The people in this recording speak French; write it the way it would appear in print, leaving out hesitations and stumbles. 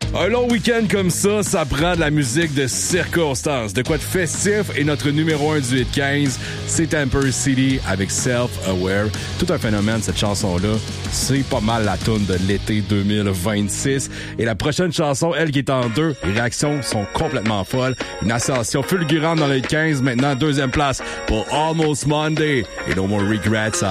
Un long week-end comme ça prend de la musique de circonstance. De quoi de festif, et notre numéro 1 du Hit 15, c'est Temper City avec Self-Aware. Tout un phénomène, cette chanson-là. C'est pas mal la toune de l'été 2026. Et la prochaine chanson, elle qui est en 2, les réactions sont complètement folles. Une ascension fulgurante dans le Hit 15, maintenant deuxième place pour Almost Monday et No More Regrets.